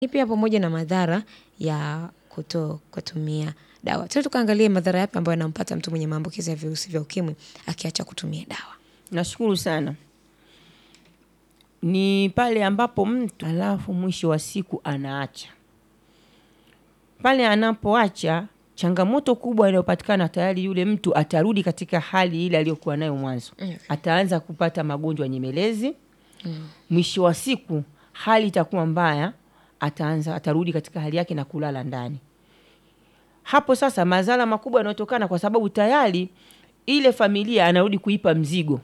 pia pamoja na madhara ya kutumia dawa. Sasa tukaangalie madhara yapi ambayo yanampata mtu mwenye maambukizi ya virusi vya ukimwi akiacha kutumia dawa. Nashukuru sana. Ni pale ambapo mtu alafu mwisho wa siku anaacha. Pale anapoacha, changamoto kubwa inayopatikana tayari yule mtu atarudi katika hali ile aliyokuwa nayo mwanzo. Ataanza kupata magonjwa nyemelezi. Mwisho wa siku hali itakuwa mbaya, atarudi katika hali yake na kulala ndani. Hapo sasa madhara makubwa yanayotokana kwa sababu tayari ile familia anarudi kuipa mzigo.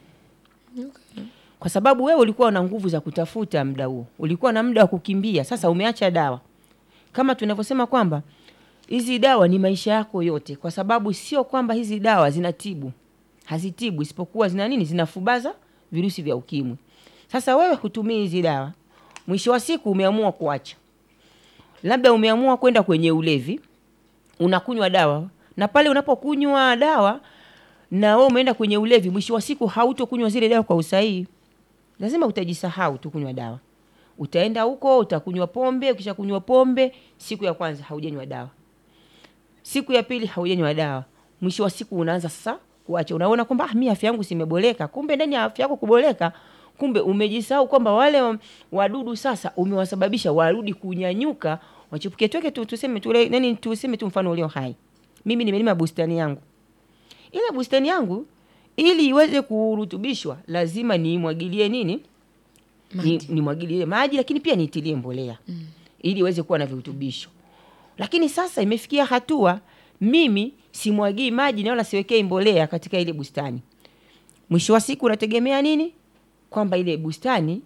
Kwa sababu wewe ulikuwa na nguvu za kutafuta muda huo. Ulikuwa na muda wa kukimbia. Sasa umeacha dawa. Kama tunavyosema kwamba hizi dawa ni maisha yako yote, kwa sababu sio kwamba hizi dawa zinatibu. Hazitibu, isipokuwa zina nini? Zinafubaza virusi vya ukimwi. Sasa wewe hutumii hizi dawa. Mwisho wa siku umeamua kuacha. Labda umeamua kwenda kwenye ulevi, unakunywa dawa. Na pale unapokunywa dawa na wewe umeenda kwenye ulevi, mwisho wa siku hautokunywa zile dawa kwa usahihi. Lazima utajisahau tu kunywa dawa. Utaenda huko, utakunywa pombe, ukishakunywa pombe, siku ya kwanza haujanywa dawa. Siku ya pili haujanywa dawa. Mwisho wa siku unaanza sasa kuacha. Unaona kwamba mimi afya yangu simeboleka. Kumbe ndani ya afya yako kuboleka, kumbe umejisahau kwamba wale wadudu sasa umewasababisha warudi kunyanyuka, wachipuke. Tuweke tuseme tu mfano ulio hai. Mimi nimelima bustani yangu. Ile bustani yangu ili iweze kurutubishwa lazima niimwagilie nini? Nimwagilie maji, lakini pia nitilie mbolea. Ili iweze kuwa na virutubisho. Lakini sasa imefikia hatua mimi simwagii maji na wala siwekei mbolea katika ile bustani. Mwisho wa siku nategemea nini? Kwamba ile bustani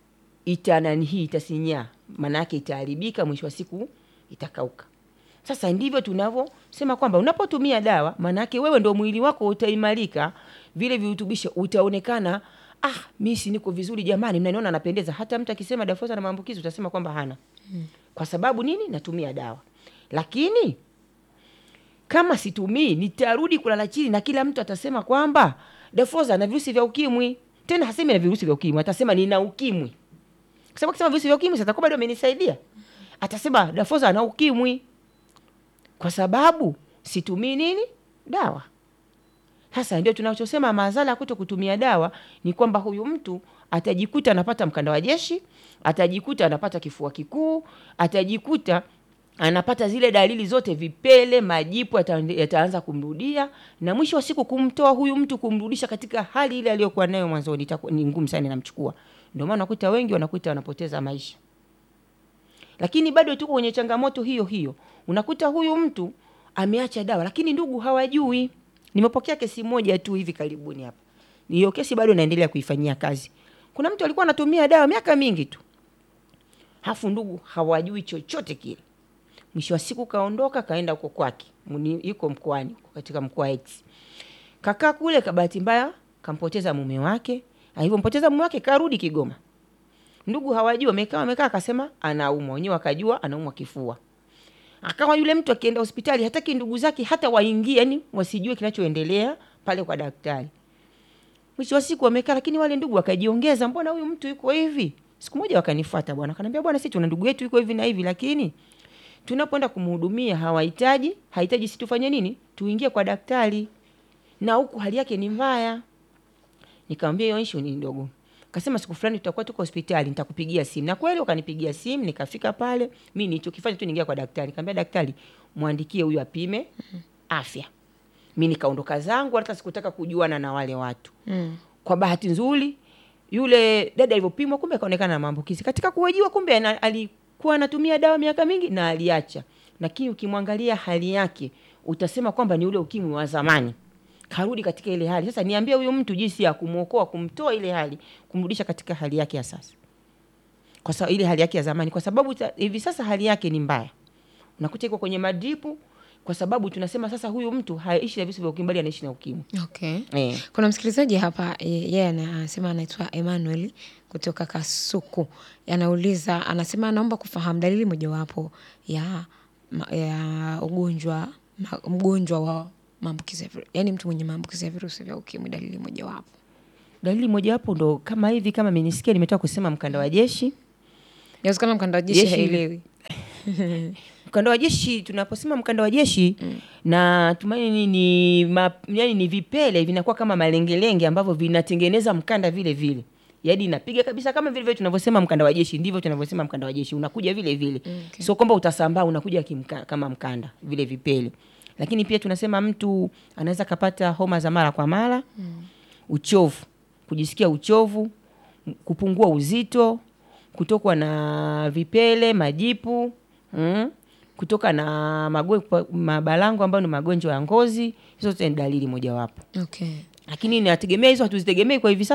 itasinyaa, maana yake itaharibika, mwisho wa siku itakauka. Sasa ndivyo tunavyosema kwamba unapotumia dawa, maana yake wewe ndio mwili wako utaimarika, vile virutubisho utaonekana, mimi si niko vizuri jamani, mnaniona napendeza. Hata mtu akisema Dafosa na maambukizi utasema kwamba hana. Kwa sababu nini? Natumia dawa. Lakini kama situmii nitarudi kulala chini na kila mtu atasema kwamba Dafosa na virusi vya ukimwi. Tena hasemi na virusi vya ukimwi, atasema nina ukimwi. Kwa sababu akisema virusi vya ukimwi sasa bado amenisaidia. Atasema Dafosa ana ukimwi. Kwa sababu situmii nini? Dawa. Sasa ndio tunachosema madhara kuto kutumia dawa ni kwamba huyu mtu atajikuta anapata mkanda wa jeshi, atajikuta anapata kifua kikuu, atajikuta anapata zile dalili zote, vipele, majipu yataanza kumrudia, na mwisho wa siku kumtoa huyu mtu kumrudisha katika hali ile aliyokuwa nayo mwanzo ni ngumu sana, inamchukua. Ndio maana unakuta wengi wanapoteza maisha. Lakini bado tuko kwenye changamoto hiyo hiyo. Unakuta huyu mtu ameacha dawa lakini ndugu hawajui. Nimepokea kesi moja tu hivi karibuni hapa. Hiyo kesi bado naendelea kuifanyia kazi. Kuna mtu alikuwa anatumia dawa miaka mingi tu. Hafu ndugu hawajui chochote kile. Mwisho wa siku kaondoka kaenda huko kwake. Yuko mkoani katika mkoa X. Kakaa kule, kabahati mbaya kampoteza mume wake. Alivyompoteza mume wake karudi Kigoma. Ndugu hawajui, wamekaa akasema anaumwa. Wenyewe wakajua anaumwa kifua. Akawa yule mtu akienda hospitali hataki ndugu zake hata waingie, yani wasijue kinachoendelea pale kwa daktari. Mwisho wa siku wamekaa, lakini wale ndugu wakajiongeza, mbona huyu mtu yuko hivi? Siku moja wakanifuata bwana, akaniambia bwana, sisi tuna ndugu yetu yuko hivi na hivi, lakini tunapoenda kumhudumia hahitaji sisi tufanye nini? Tuingie kwa daktari. Na huku hali yake ni mbaya. Nikamwambia hiyo issue ni ndogo. Akasema siku fulani tutakuwa tuko hospitali, nitakupigia simu. Na kweli wakanipigia simu, nikafika pale. Mimi nilichokifanya tu niingia kwa daktari. Nikamwambia daktari, muandikie huyu apime afya. Mimi nikaondoka zangu, hata sikutaka kujuana na wale watu. Kwa bahati nzuri, yule dada alipopimwa kumbe akaonekana na maambukizi. Katika kuhojiwa kumbe alikuwa anatumia dawa miaka mingi na aliacha. Lakini ukimwangalia hali yake, utasema kwamba ni ule ukimwi wa zamani. Karudi katika ile hali. Sasa niambie huyu mtu jinsi ya kumuokoa, kumtoa ile hali, kumrudisha katika hali yake ya sasa. Kwa sababu ile hali yake ya zamani, kwa sababu hivi sasa hali yake ni mbaya. Unakuta iko kwenye madripu, kwa sababu tunasema sasa huyu mtu haishi na virusi vya ukimwi, anaishi na ukimwi. Okay. Kuna msikilizaji hapa, yeye anasema anaitwa Emmanuel kutoka Kasuku. Anasema anaomba kufahamu dalili mojawapo ya mgonjwa wa maambukizi ya virusi, yani mtu mwenye maambukizi ya virusi vya ukimwi, dalili mojawapo. Dalili mojawapo ndo kama hivi, kama mimi nimetoka kusema mkanda wa jeshi. Inawezekana mkanda wa jeshi haielewi. Mkanda wa jeshi, tunaposema mkanda wa jeshi na tumaini yani ni vipele vinakuwa kama malengelenge ambavyo vinatengeneza mkanda vile vile. Yaani inapiga kabisa kama vile vile tunavyosema mkanda wa jeshi, ndivyo tunavyosema mkanda wa jeshi unakuja vile vile. Okay. So kwamba utasambaa unakuja kama mkanda vile vipele. Lakini pia tunasema mtu anaweza kapata homa za mara kwa mara, uchovu, kujisikia uchovu, kupungua uzito, kutokwa na vipele, majipu, kutoka na mabalango ambayo ni magonjwa ya ngozi. Hizo zote ni dalili moja wapo. Okay. Lakini inategemea, hizo hatuzitegemei kwa hivi sasa.